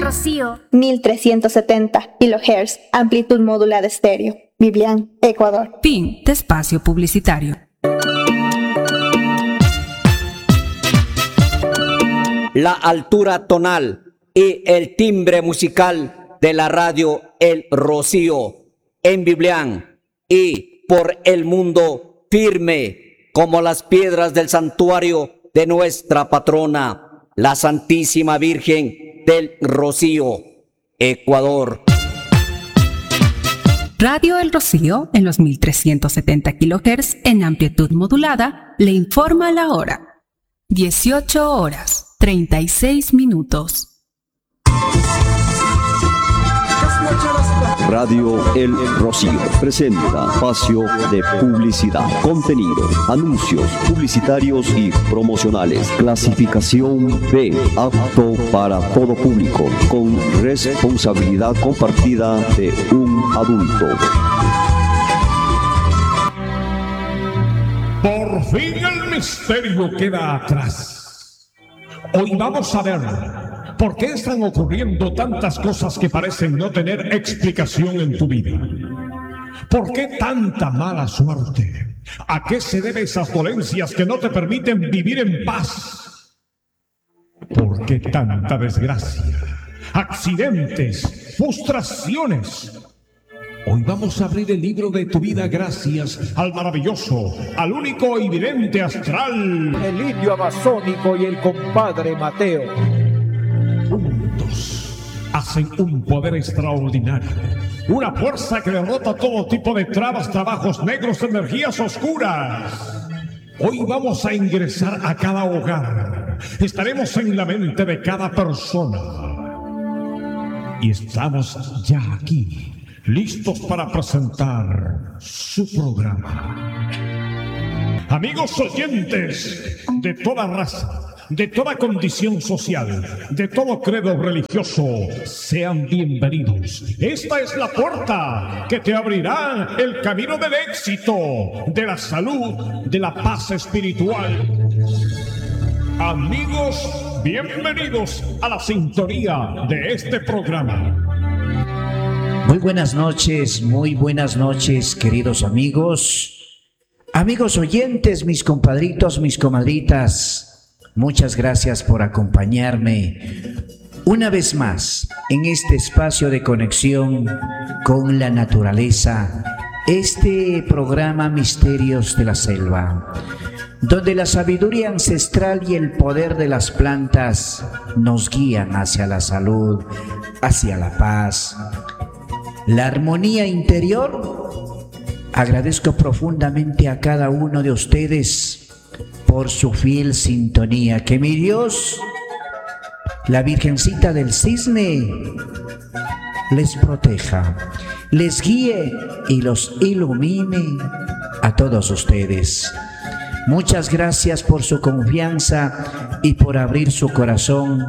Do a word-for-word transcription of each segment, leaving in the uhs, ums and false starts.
Rocío. mil trescientos setenta kilohertz, amplitud modulada estéreo. Biblián, Ecuador. Fin de espacio publicitario. La altura tonal y el timbre musical de la radio El Rocío en Biblián y por el mundo, firme como las piedras del santuario de nuestra patrona, la Santísima Virgen del Rocío, Ecuador. Radio El Rocío en los mil trescientos setenta kilohertz en amplitud modulada le informa la hora. dieciocho horas, treinta y seis minutos. Radio El Rocío presenta espacio de publicidad, contenido, anuncios publicitarios y promocionales. Clasificación B, apto para todo público, con responsabilidad compartida de un adulto. Por fin el misterio queda atrás. Hoy vamos a ver por qué están ocurriendo tantas cosas que parecen no tener explicación en tu vida. ¿Por qué tanta mala suerte? ¿A qué se deben esas dolencias que no te permiten vivir en paz? ¿Por qué tanta desgracia? Accidentes, frustraciones. Hoy vamos a abrir el libro de tu vida gracias al maravilloso, al único y vidente astral, el indio amazónico y el compadre Mateo. Juntos hacen un poder extraordinario, una fuerza que derrota todo tipo de trabas, trabajos negros, energías oscuras. Hoy vamos a ingresar a cada hogar, estaremos en la mente de cada persona y estamos ya aquí, listos para presentar su programa. Amigos oyentes de toda raza, de toda condición social, de todo credo religioso, sean bienvenidos. Esta es la puerta que te abrirá el camino del éxito, de la salud, de la paz espiritual. Amigos, bienvenidos a la sintonía de este programa. Muy buenas noches, muy buenas noches, queridos amigos, amigos oyentes, mis compadritos, mis comadritas. Muchas gracias por acompañarme una vez más en este espacio de conexión con la naturaleza, este programa Misterios de la Selva, donde la sabiduría ancestral y el poder de las plantas nos guían hacia la salud, hacia la paz, la armonía interior. Agradezco profundamente a cada uno de ustedes por su fiel sintonía. Que mi Dios, la Virgencita del Cisne, les proteja, les guíe y los ilumine a todos ustedes. Muchas gracias por su confianza y por abrir su corazón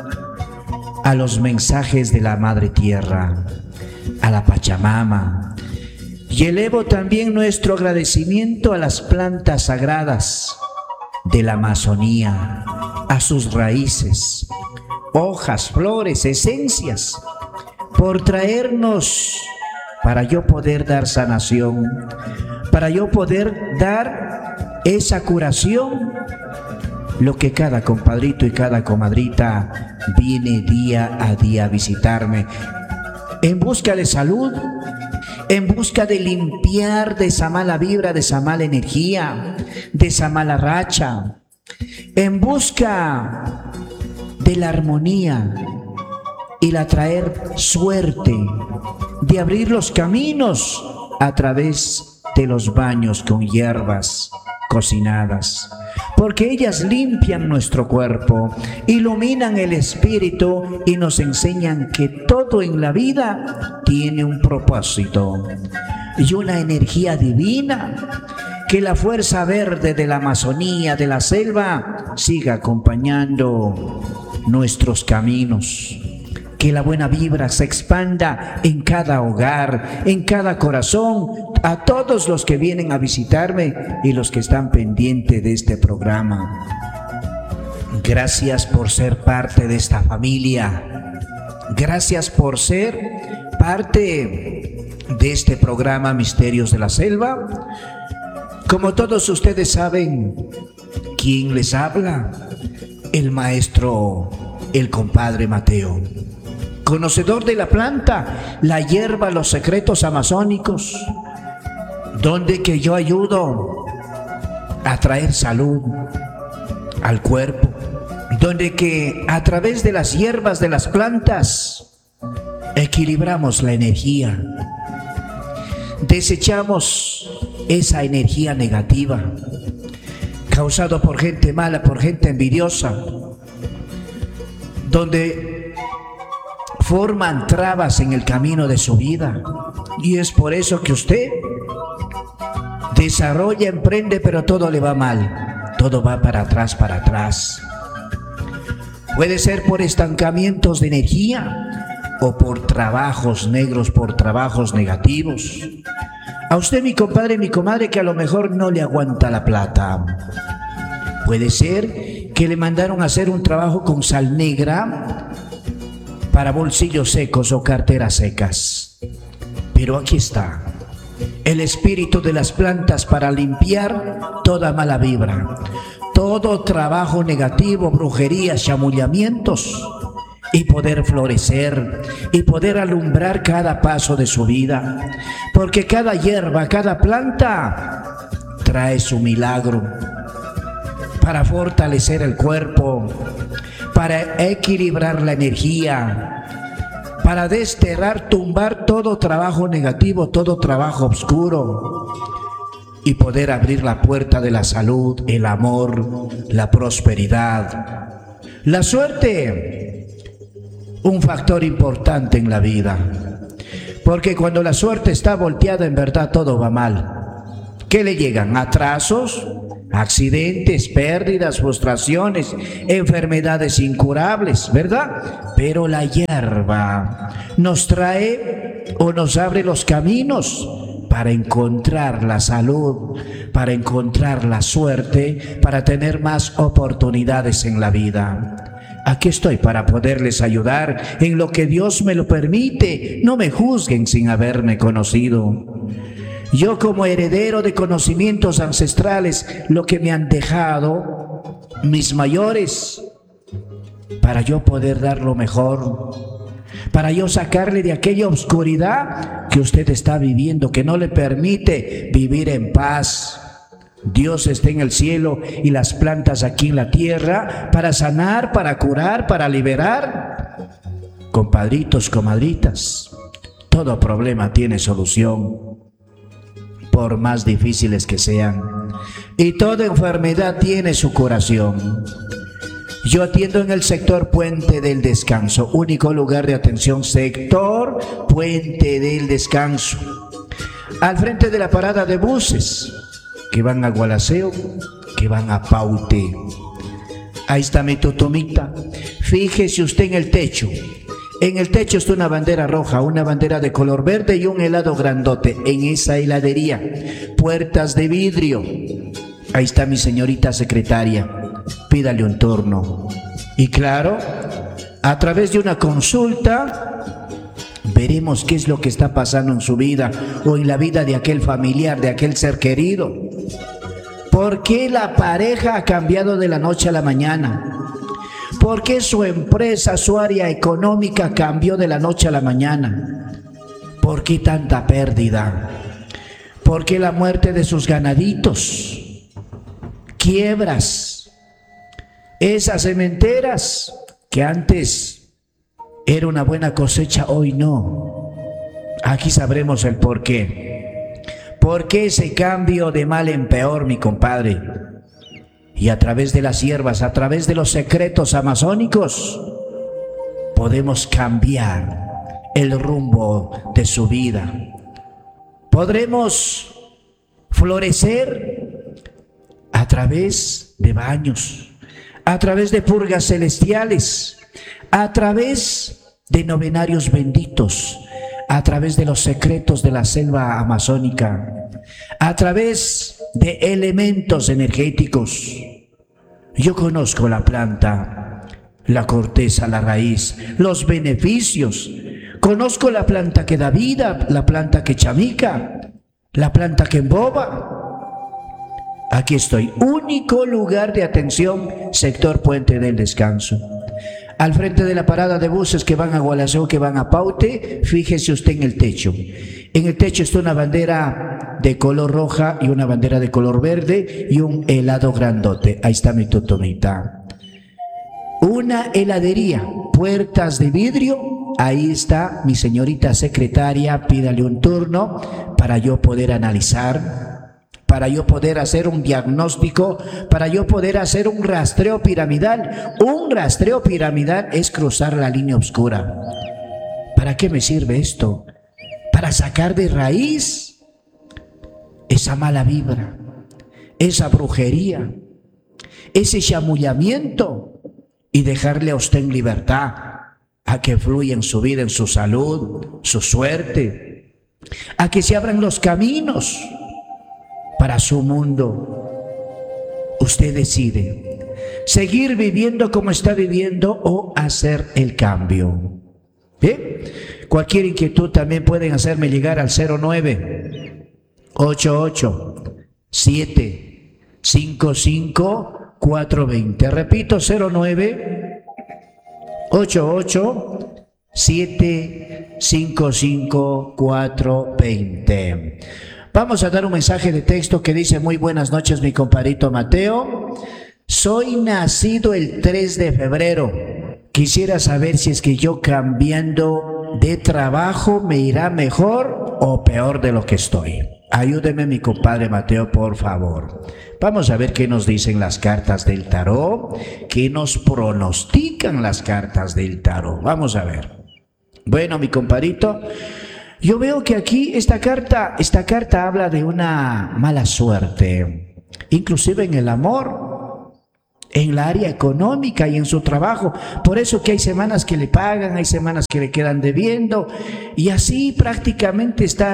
a los mensajes de la Madre Tierra, a la Pachamama. Y elevo también nuestro agradecimiento a las plantas sagradas de la Amazonía, a sus raíces, hojas, flores, esencias, por traernos para yo poder dar sanación, para yo poder dar esa curación, lo que cada compadrito y cada comadrita viene día a día a visitarme, en busca de salud, en busca de limpiar de esa mala vibra, de esa mala energía, de esa mala racha, en busca de la armonía y la traer suerte, de abrir los caminos a través de los baños con hierbas cocinadas, porque ellas limpian nuestro cuerpo, iluminan el espíritu y nos enseñan que todo en la vida tiene un propósito y una energía divina. Que la fuerza verde de la Amazonía, de la selva, siga acompañando nuestros caminos. Que la buena vibra se expanda en cada hogar, en cada corazón, a todos los que vienen a visitarme y los que están pendientes de este programa. Gracias por ser parte de esta familia. Gracias por ser parte de este programa Misterios de la Selva. Como todos ustedes saben, ¿quién les habla? El maestro, el compadre Mateo, conocedor de la planta, la hierba, los secretos amazónicos, donde que yo ayudo a traer salud al cuerpo, donde que a través de las hierbas de las plantas equilibramos la energía, desechamos esa energía negativa causado por gente mala, por gente envidiosa, donde forman trabas en el camino de su vida. Y es por eso que usted desarrolla, emprende, pero todo le va mal, todo va para atrás, para atrás. Puede ser por estancamientos de energía o por trabajos negros, por trabajos negativos. A usted, mi compadre, mi comadre, que a lo mejor no le aguanta la plata. Puede ser que le mandaron a hacer un trabajo con sal negra para bolsillos secos o carteras secas. Pero aquí está el espíritu de las plantas para limpiar toda mala vibra, todo trabajo negativo, brujerías, chamullamientos, y poder florecer y poder alumbrar cada paso de su vida, porque cada hierba, cada planta trae su milagro para fortalecer el cuerpo, para equilibrar la energía, para desterrar, tumbar todo trabajo negativo, todo trabajo oscuro, y poder abrir la puerta de la salud, el amor, la prosperidad, la suerte. Un factor importante en la vida, porque cuando la suerte está volteada, en verdad todo va mal. ¿Qué le llegan? Atrasos, accidentes, pérdidas, frustraciones, enfermedades incurables, ¿verdad? Pero la hierba nos trae o nos abre los caminos para encontrar la salud, para encontrar la suerte, para tener más oportunidades en la vida. Aquí estoy para poderles ayudar en lo que Dios me lo permite. No me juzguen sin haberme conocido. Yo, como heredero de conocimientos ancestrales, lo que me han dejado mis mayores, para yo poder dar lo mejor, para yo sacarle de aquella oscuridad que usted está viviendo, que no le permite vivir en paz. Dios está en el cielo y las plantas aquí en la tierra para sanar, para curar, para liberar. Compadritos, comadritas, todo problema tiene solución, por más difíciles que sean, y toda enfermedad tiene su curación. Yo atiendo en el sector Puente del Descanso, único lugar de atención, sector Puente del Descanso, al frente de la parada de buses que van a Gualaceo, que van a Paute. Ahí está mi tutumita. Fíjese usted en el techo. En el techo está una bandera roja, una bandera de color verde y un helado grandote. En esa heladería, puertas de vidrio. Ahí está mi señorita secretaria. Pídale un turno. Y claro, a través de una consulta, veremos qué es lo que está pasando en su vida o en la vida de aquel familiar, de aquel ser querido. ¿Por qué la pareja ha cambiado de la noche a la mañana? ¿Por qué su empresa, su área económica cambió de la noche a la mañana? ¿Por qué tanta pérdida? ¿Por qué la muerte de sus ganaditos? Quiebras. Esas cementeras que antes era una buena cosecha, hoy no. Aquí sabremos el por qué. ¿Por qué ese cambio de mal en peor, mi compadre? Y a través de las hierbas, a través de los secretos amazónicos, podemos cambiar el rumbo de su vida. Podremos florecer a través de baños, a través de purgas celestiales, a través de novenarios benditos, a través de los secretos de la selva amazónica, a través de elementos energéticos. Yo conozco la planta, la corteza, la raíz, los beneficios. Conozco la planta que da vida, la planta que chamica, la planta que emboba. Aquí estoy, único lugar de atención, sector Puente del Descanso. Al frente de la parada de buses que van a Gualaceo, que van a Paute, fíjese usted en el techo. En el techo está una bandera de color roja y una bandera de color verde y un helado grandote. Ahí está mi tutumita. Una heladería, puertas de vidrio. Ahí está mi señorita secretaria, pídale un turno para yo poder analizar, para yo poder hacer un diagnóstico, para yo poder hacer un rastreo piramidal. Un rastreo piramidal es cruzar la línea oscura. ¿Para qué me sirve esto? Para sacar de raíz esa mala vibra, esa brujería, ese chamullamiento y dejarle a usted en libertad, a que fluya en su vida, en su salud, su suerte, a que se abran los caminos para su mundo. Usted decide seguir viviendo como está viviendo o hacer el cambio. ¿Bien? Cualquier inquietud también pueden hacerme llegar al cero nueve ocho ocho siete cinco cinco cuatro dos cero. Repito, cero nueve ocho ocho siete cinco cinco cuatro dos cero. Vamos a dar un mensaje de texto que dice: muy buenas noches, mi compadrito Mateo. Soy nacido el tres de febrero. Quisiera saber si es que yo cambiando de trabajo me irá mejor o peor de lo que estoy. Ayúdeme, mi compadre Mateo, por favor. Vamos a ver qué nos dicen las cartas del tarot, qué nos pronostican las cartas del tarot. Vamos a ver. Bueno, mi compadrito, yo veo que aquí esta carta, esta carta habla de una mala suerte, inclusive en el amor, en la área económica y en su trabajo. Por eso que hay semanas que le pagan, hay semanas que le quedan debiendo, y así prácticamente está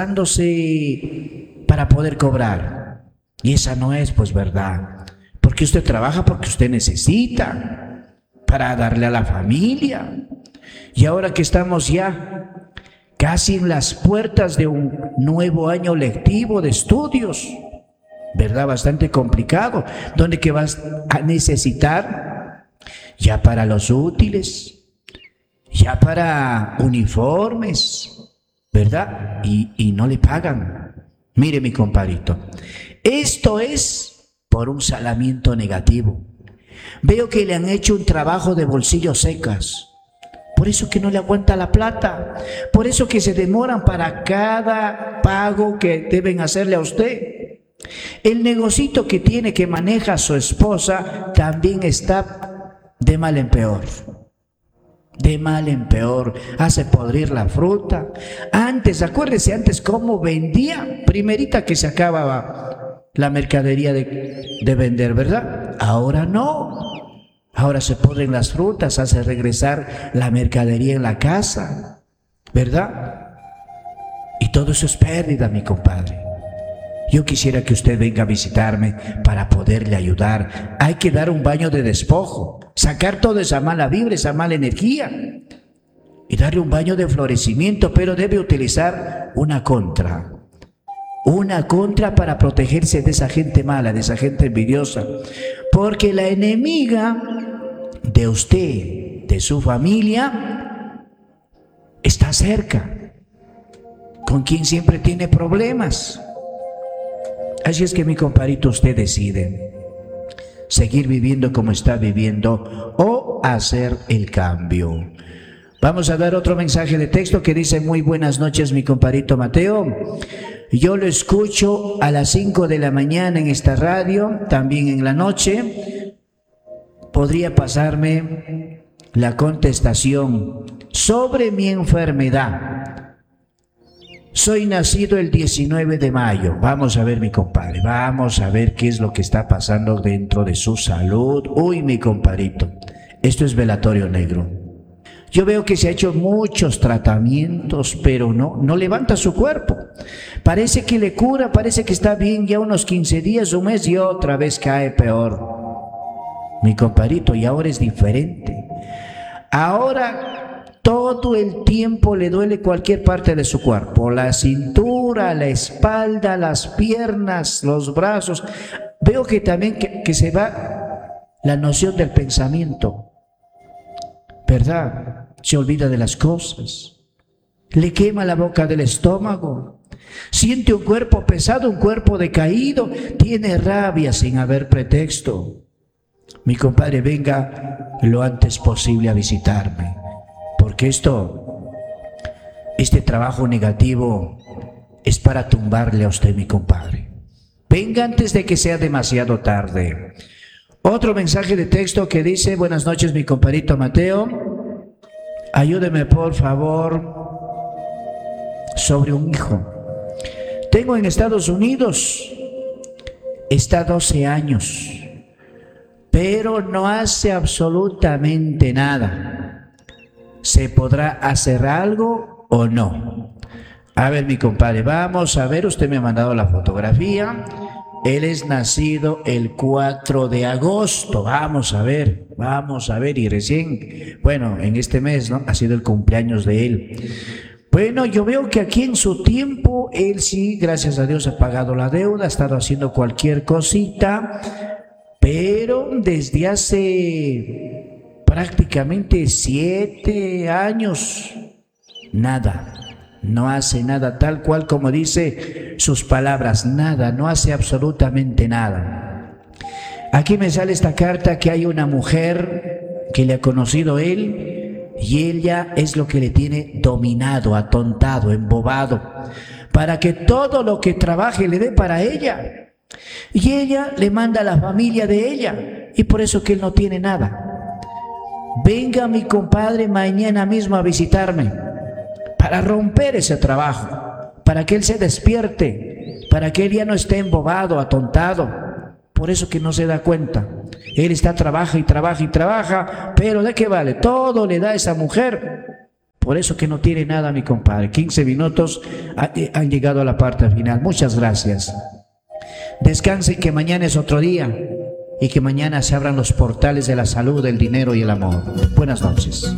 arrastrándose para poder cobrar. Y esa no es pues verdad, porque usted trabaja porque usted necesita para darle a la familia. Y ahora que estamos ya casi en las puertas de un nuevo año lectivo de estudios, ¿verdad? Bastante complicado, donde que vas a necesitar ya para los útiles, ya para uniformes, ¿verdad? Y, y no le pagan. Mire, mi compadrito, esto es por un salamiento negativo. Veo que le han hecho un trabajo de bolsillos secas. Por eso que no le aguanta la plata. Por eso que se demoran para cada pago que deben hacerle a usted. El negocito que tiene, que maneja su esposa, también está de mal en peor. De mal en peor. Hace podrir la fruta. Antes, acuérdese antes cómo vendía. Primerita que se acababa la mercadería de, de vender, ¿verdad? Ahora no. Ahora se podren las frutas, hace regresar la mercadería en la casa, ¿verdad? Y todo eso es pérdida, mi compadre. Yo quisiera que usted venga a visitarme para poderle ayudar. Hay que dar un baño de despojo, sacar toda esa mala vibra, esa mala energía y darle un baño de florecimiento, pero debe utilizar una contra. Una contra para protegerse de esa gente mala, de esa gente envidiosa. Porque la enemiga de usted, de su familia, está cerca, con quien siempre tiene problemas. Así es que, mi compadrito, usted decide seguir viviendo como está viviendo o hacer el cambio. Vamos a dar otro mensaje de texto que dice: muy buenas noches, mi compadrito Mateo. Yo lo escucho a las cinco de la mañana en esta radio, también en la noche. ¿Podría pasarme la contestación sobre mi enfermedad? Soy nacido el diecinueve de mayo. Vamos a ver, mi compadre, vamos a ver qué es lo que está pasando dentro de su salud. Uy, mi compadrito, esto es velatorio negro. Yo veo que se ha hecho muchos tratamientos, pero no, no levanta su cuerpo. Parece que le cura, parece que está bien ya unos quince días, un mes, y otra vez cae peor. mi compadrito, y ahora es diferente. Ahora todo el tiempo le duele cualquier parte de su cuerpo, la cintura, la espalda, las piernas, los brazos. Veo que también que, que se va la noción del pensamiento, ¿verdad? Se olvida de las cosas, le quema la boca del estómago, siente un cuerpo pesado, un cuerpo decaído, tiene rabia sin haber pretexto. Mi compadre, venga lo antes posible a visitarme, porque esto, este trabajo negativo es para tumbarle a usted, mi compadre. Venga antes de que sea demasiado tarde. Otro mensaje de texto que dice: buenas noches, mi compadrito Mateo, ayúdeme por favor sobre un hijo. Tengo en Estados Unidos, está doce años, pero no hace absolutamente nada. ¿Se podrá hacer algo o no? A ver, mi compadre, vamos a ver, usted me ha mandado la fotografía. Él es nacido el cuatro de agosto. Vamos a ver, vamos a ver, y recién, bueno, en este mes, ¿no?, ha sido el cumpleaños de él. Bueno, yo veo que aquí en su tiempo, él sí, gracias a Dios, ha pagado la deuda, ha estado haciendo cualquier cosita, pero desde hace prácticamente siete años, nada, no hace nada, tal cual como dice sus palabras, nada, no hace absolutamente nada. Aquí me sale esta carta que hay una mujer que le ha conocido él, y ella es lo que le tiene dominado, atontado, embobado, para que todo lo que trabaje le dé para ella. Y ella le manda a la familia de ella, y por eso que él no tiene nada. Venga, mi compadre, mañana mismo a visitarme, para romper ese trabajo, para que él se despierte, para que él ya no esté embobado, atontado. Por eso que no se da cuenta. Él está, trabaja y trabaja y trabaja, pero ¿de qué vale? Todo le da a esa mujer. Por eso que no tiene nada, mi compadre. quince minutos han llegado a la parte final. Muchas gracias. Descansen, que mañana es otro día, y que mañana se abran los portales de la salud, del dinero y el amor. Buenas noches.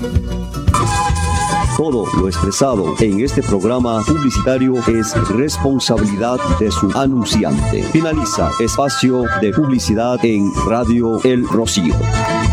Todo lo expresado en este programa publicitario es responsabilidad de su anunciante. Finaliza espacio de publicidad en Radio El Rocío.